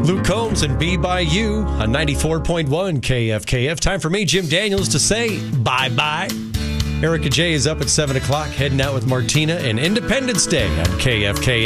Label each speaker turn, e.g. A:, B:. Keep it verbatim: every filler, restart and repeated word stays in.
A: Luke Combs and Be By You on ninety-four point one K F K F. Time for me, Jim Daniels, to say bye-bye. Erica J is up at seven o'clock, heading out with Martina and Independence Day on K F K F.